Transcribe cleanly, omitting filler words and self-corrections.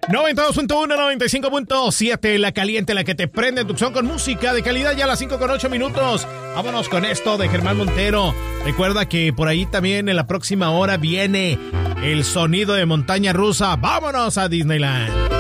92.1, 95.7, la caliente, la que te prende tu son con música de calidad ya a las 5:08. Vámonos con esto de Germán Montero. Recuerda que por ahí también en la próxima hora viene el sonido de montaña rusa. Vámonos a Disneyland.